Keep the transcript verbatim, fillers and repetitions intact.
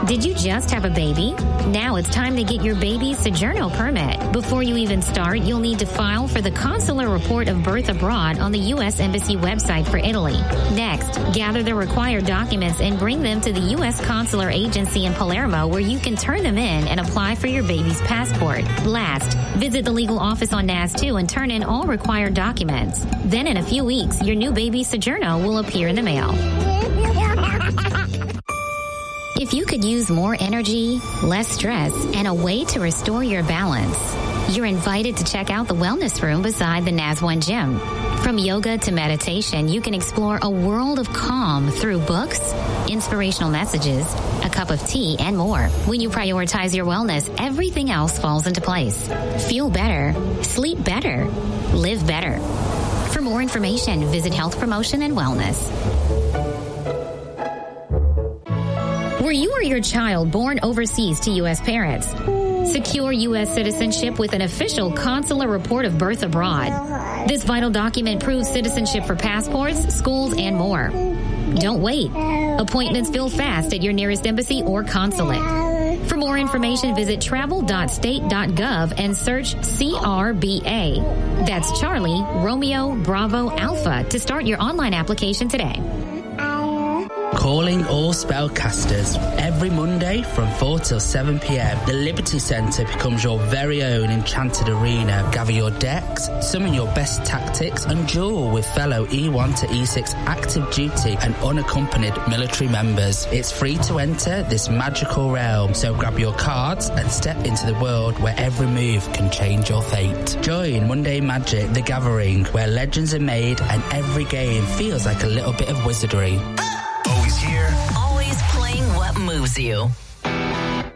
Did you just have a baby? Now it's time to get your baby's Sojourno permit. Before you even start, you'll need to file for the Consular Report of Birth Abroad on the U S Embassy website for Italy. Next, gather the required documents and bring them to the U S Consular Agency in Palermo, where you can turn them in and apply for your baby's passport. Last, visit the legal office on N A S two and turn in all required documents. Then in a few weeks, your new baby's Sojourno will appear in the mail. If you could use more energy, less stress, and a way to restore your balance, you're invited to check out the wellness room beside the N A S one gym. From yoga to meditation, you can explore a world of calm through books, inspirational messages, a cup of tea, and more. When you prioritize your wellness, everything else falls into place. Feel better, sleep better, live better. For more information, visit Health Promotion and Wellness. Were you or your child born overseas to U S parents? Secure U S citizenship with an official Consular Report of Birth Abroad. This vital document proves citizenship for passports, schools, and more. Don't wait. Appointments fill fast at your nearest embassy or consulate. For more information, visit travel dot state dot gov and search C R B A. That's Charlie, Romeo, Bravo, Alpha to start your online application today. Calling all spellcasters. Every Monday from four till seven p.m, the Liberty Centre becomes your very own enchanted arena. Gather your decks, summon your best tactics, and duel with fellow E one to E six active duty and unaccompanied military members. It's free to enter this magical realm, so grab your cards and step into the world where every move can change your fate. Join Monday Magic, the Gathering, where legends are made and every game feels like a little bit of wizardry. Always here. Always playing what moves you.